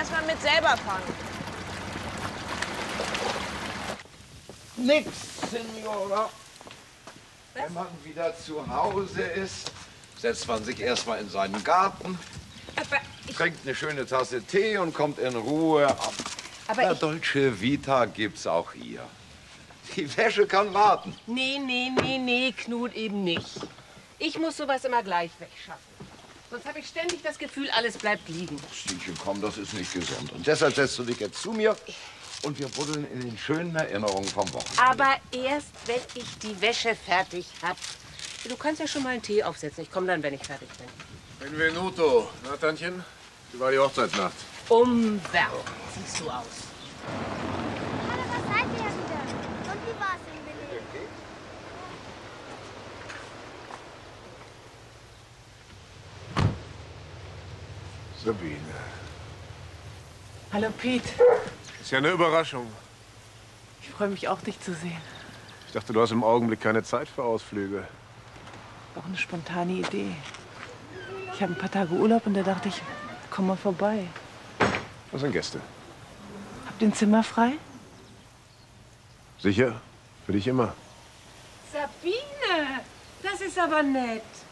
erstmal mit selber fahren. Nix, Signora. Wenn man wieder zu Hause ist, setzt man sich erstmal in seinen Garten, trinkt eine schöne Tasse Tee und kommt in Ruhe ab. La Dolce Vita gibt's auch hier. Die Wäsche kann warten. Nee, Knut, eben nicht. Ich muss sowas immer gleich wegschaffen. Sonst habe ich ständig das Gefühl, alles bleibt liegen. Stiechen, komm, das ist nicht gesund. Und deshalb setzt du dich jetzt zu mir und wir buddeln in den schönen Erinnerungen vom Wochenende. Aber erst, wenn ich die Wäsche fertig hab. Du kannst ja schon mal einen Tee aufsetzen. Ich komme dann, wenn ich fertig bin. Benvenuto. Na, Tantchen? Wie war die Hochzeitsnacht? Umwerfend siehst du aus. Hallo, was seid ihr wieder? Und wie war's in Venedig? Sabine. Hallo, Pete. Ist ja eine Überraschung. Ich freue mich auch, dich zu sehen. Ich dachte, du hast im Augenblick keine Zeit für Ausflüge. Auch eine spontane Idee. Ich habe ein paar Tage Urlaub und da dachte ich, komm mal vorbei. Was sind Gäste? Habt ihr ein Zimmer frei? Sicher? Für dich immer. Sabine, das ist aber nett.